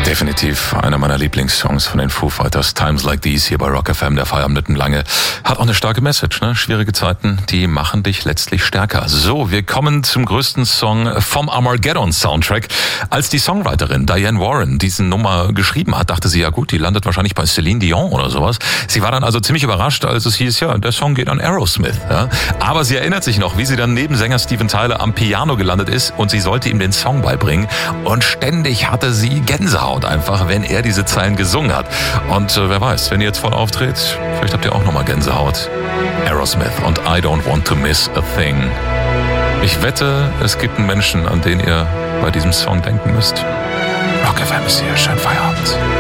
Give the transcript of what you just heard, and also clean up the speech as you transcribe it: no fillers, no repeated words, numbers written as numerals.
Definitiv einer meiner Lieblingssongs von den Foo Fighters. Times Like These hier bei Rock FM, der Feierabend lange. Hat auch eine starke Message, ne? Schwierige Zeiten, die machen dich letztlich stärker. So, wir kommen zum größten Song vom Armageddon-Soundtrack. Als die Songwriterin Diane Warren diesen Nummer geschrieben hat, dachte sie, ja gut, die landet wahrscheinlich bei Celine Dion oder sowas. Sie war dann also ziemlich überrascht, als es hieß, ja, der Song geht an Aerosmith. Ja? Aber sie erinnert sich noch, wie sie dann neben Sänger Steven Tyler am Piano gelandet ist und sie sollte ihm den Song beibringen. Und ständig hatte sie Gänsehaut einfach, wenn er diese Zeilen gesungen hat. Und wer weiß, wenn ihr jetzt voll auftritt, vielleicht habt ihr auch nochmal Gänsehaut. Aerosmith und I Don't Want to Miss a Thing. Ich wette, es gibt einen Menschen, an den ihr bei diesem Song denken müsst. Rock FM ist hier, schönen Feierabend.